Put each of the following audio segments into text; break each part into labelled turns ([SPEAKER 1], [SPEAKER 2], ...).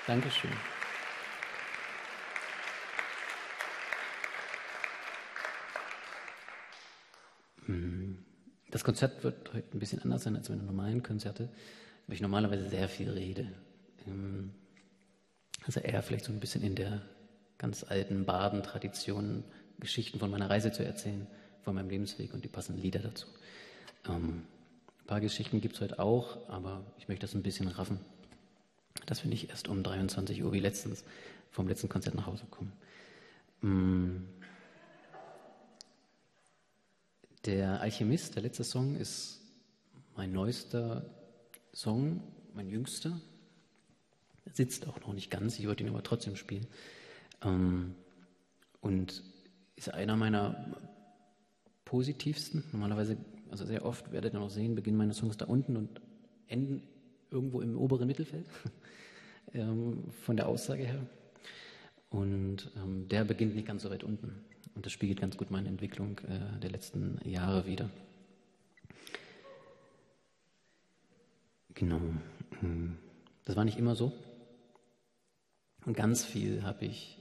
[SPEAKER 1] Dankeschön. Das Konzert wird heute ein bisschen anders sein als meine normalen Konzerte, weil ich normalerweise sehr viel rede. Also eher vielleicht so ein bisschen in der ganz alten Barden-Tradition, Geschichten von meiner Reise zu erzählen, von meinem Lebensweg und die passenden Lieder dazu. Ein paar Geschichten gibt es heute auch, aber ich möchte das ein bisschen raffen, dass wir nicht erst um 23 Uhr wie letztens vom letzten Konzert nach Hause kommen. Der Alchemist, der letzte Song, ist mein neuester Song, mein jüngster. Er sitzt auch noch nicht ganz, ich wollte ihn aber trotzdem spielen. Und ist einer meiner positivsten. Normalerweise, also sehr oft werdet ihr noch sehen, beginnen meine Songs da unten und enden irgendwo im oberen Mittelfeld, von der Aussage her. Und der beginnt nicht ganz so weit unten. Und das spiegelt ganz gut meine Entwicklung der letzten Jahre wider. Genau. Das war nicht immer so. Und ganz viel habe ich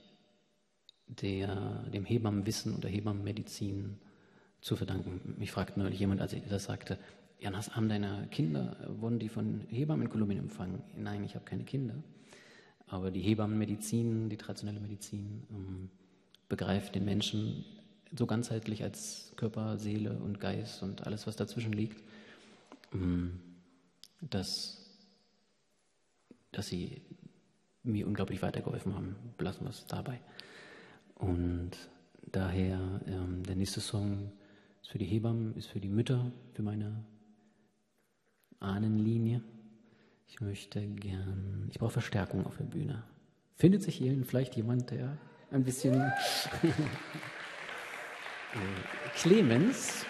[SPEAKER 1] dem Hebammenwissen oder Hebammenmedizin zu verdanken. Mich fragte neulich jemand, als ich das sagte, Jan, haben deine Kinder, wurden die von Hebammen in Kolumbien empfangen? Nein, ich habe keine Kinder. Aber die Hebammenmedizin, die traditionelle Medizin, begreift den Menschen so ganzheitlich als Körper, Seele und Geist und alles, was dazwischen liegt, dass sie mir unglaublich weitergeholfen haben. Belassen wir es dabei. Und daher, der nächste Song ist für die Hebammen, ist für die Mütter, für meine Ahnenlinie. Ich brauche Verstärkung auf der Bühne. Findet sich hier vielleicht jemand, der ein bisschen Clemens.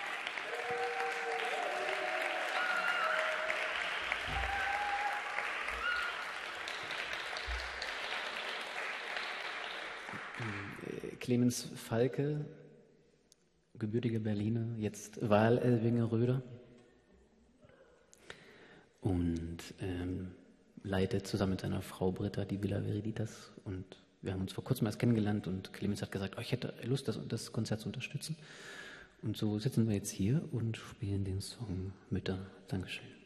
[SPEAKER 1] Clemens Falke, gebürtiger Berliner, jetzt Wahlelwinger Röder und leitet zusammen mit seiner Frau Britta die Villa Veriditas und wir haben uns vor kurzem erst kennengelernt und Clemens hat gesagt, ich hätte Lust, das Konzert zu unterstützen. Und so sitzen wir jetzt hier und spielen den Song Mütter. Dankeschön.